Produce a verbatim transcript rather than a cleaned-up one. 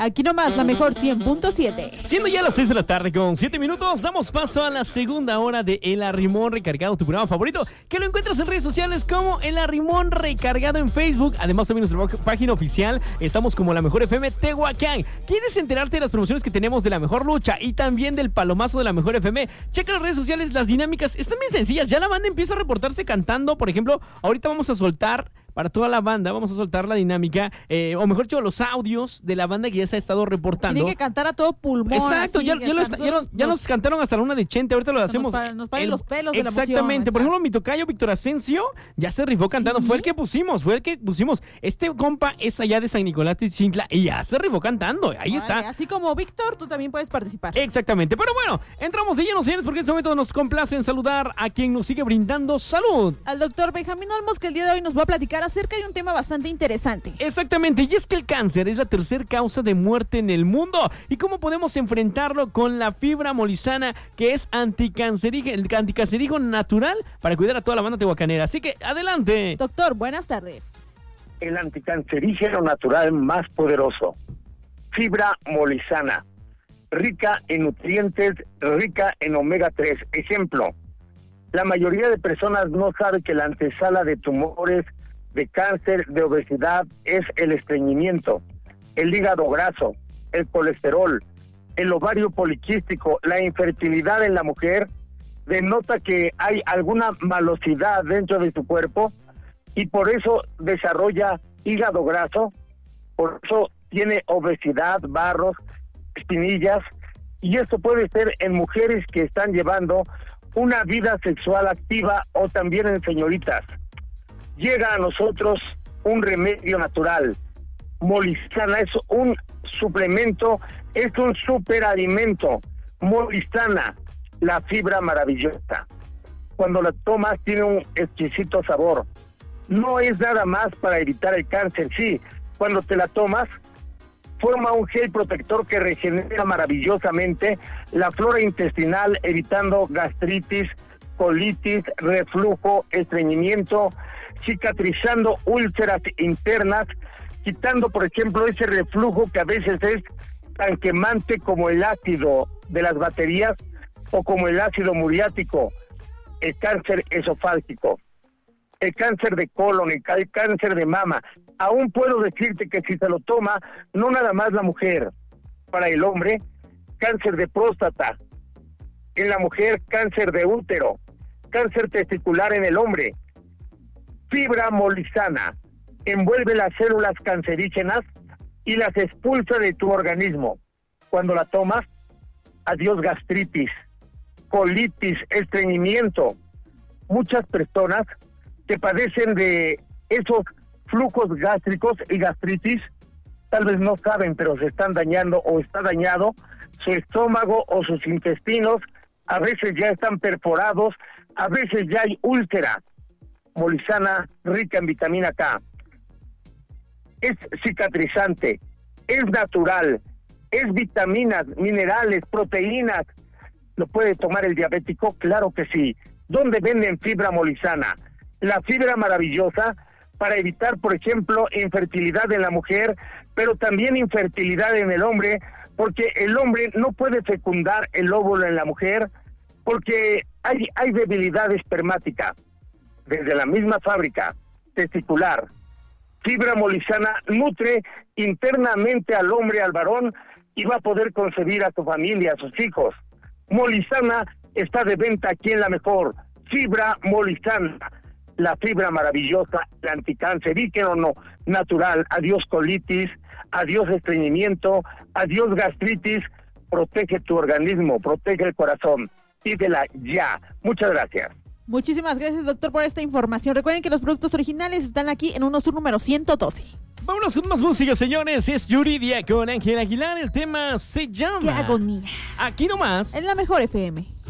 Aquí nomás, la mejor cien punto siete. Siendo ya las seis de la tarde con siete minutos, damos paso a la segunda hora de El Arrimón Recargado, tu programa favorito, que lo encuentras en redes sociales como El Arrimón Recargado en Facebook. Además, también nuestra página oficial, estamos como La Mejor F M Tehuacán. ¿Quieres enterarte de las promociones que tenemos de La Mejor Lucha y también del palomazo de La Mejor F M? Checa las redes sociales, las dinámicas están bien sencillas. Ya la banda empieza a reportarse cantando. Por ejemplo, ahorita vamos a soltar... Para toda la banda, vamos a soltar la dinámica, eh, o mejor dicho, los audios de la banda que ya se ha estado reportando. Tiene que cantar a todo pulmón. Exacto, así, ya, ya, ya, lo está, está, ya, nos, ya nos cantaron hasta la una de Chente, ahorita lo hacemos. Nos, pa, nos paran el, los pelos de la emoción. Exactamente, por ejemplo, mi tocayo Víctor Asensio ya se rifó cantando, ¿Sí? fue el que pusimos, fue el que pusimos. Este compa es allá de San Nicolás de Xintla y ya se rifó cantando, ahí Vale, está. Así como Víctor, tú también puedes participar. Exactamente, pero bueno, entramos de lleno, señores, porque en este momento nos complace en saludar a quien nos sigue brindando salud. Al doctor Benjamín Olmos, que el día de hoy nos va a platicar acerca de un tema bastante interesante. Exactamente, y es que el cáncer es la tercera causa de muerte en el mundo. ¿Y cómo podemos enfrentarlo? Con la fibra molizana, que es anticancerígeno, anticancerígeno natural para cuidar a toda la banda tehuacanera. Así que, adelante. Doctor, buenas tardes. El anticancerígeno natural más poderoso. Fibra molizana, rica en nutrientes, rica en omega tres. Ejemplo, la mayoría de personas no sabe que la antesala de tumores, de cáncer, de obesidad, es el estreñimiento, el hígado graso, el colesterol, el ovario poliquístico, la infertilidad en la mujer, denota que hay alguna malosidad dentro de tu cuerpo y por eso desarrolla hígado graso, por eso tiene obesidad, barros, espinillas, y esto puede ser en mujeres que están llevando una vida sexual activa o también en señoritas. Llega a nosotros un remedio natural. Molizana es un suplemento, es un superalimento. Molizana, la fibra maravillosa. Cuando la tomas tiene un exquisito sabor. No es nada más para evitar el cáncer, sí. Cuando te la tomas, forma un gel protector que regenera maravillosamente la flora intestinal, evitando gastritis, colitis, reflujo, estreñimiento, cicatrizando úlceras internas, quitando, por ejemplo, ese reflujo que a veces es tan quemante como el ácido de las baterías o como el ácido muriático, el cáncer esofágico, el cáncer de colon, el cáncer de mama. Aún puedo decirte que si se lo toma, no nada más la mujer, para el hombre, cáncer de próstata, en la mujer, cáncer de útero, cáncer testicular en el hombre. Fibra molizana envuelve las células cancerígenas y las expulsa de tu organismo. Cuando la tomas, adiós gastritis, colitis, estreñimiento. Muchas personas que padecen de esos flujos gástricos y gastritis, tal vez no saben, pero se están dañando o está dañado su estómago o sus intestinos, a veces ya están perforados, a veces ya hay úlcera. Molizana, rica en vitamina K. Es cicatrizante, es natural, es vitaminas, minerales, proteínas. ¿Lo puede tomar el diabético? Claro que sí. ¿Dónde venden fibra molizana? La fibra maravillosa para evitar, por ejemplo, infertilidad en la mujer, pero también infertilidad en el hombre, porque el hombre no puede fecundar el óvulo en la mujer, porque hay, hay debilidad espermática. Desde la misma fábrica testicular, fibra molizana nutre internamente al hombre, al varón, y va a poder concebir a su familia, a sus hijos. Molizana está de venta aquí en La Mejor. Fibra molizana, la fibra maravillosa, el anticancerígeno no, natural. Adiós colitis, adiós estreñimiento, adiós gastritis. Protege tu organismo, protege el corazón. Pídela ya. Muchas gracias. Muchísimas gracias, doctor, por esta información. Recuerden que los productos originales están aquí en Unosur número ciento doce. Vámonos con más música, señores. Es Yuridia con Ángel Aguilar. El tema se llama ¡Qué agonía! Aquí nomás. En La Mejor F M.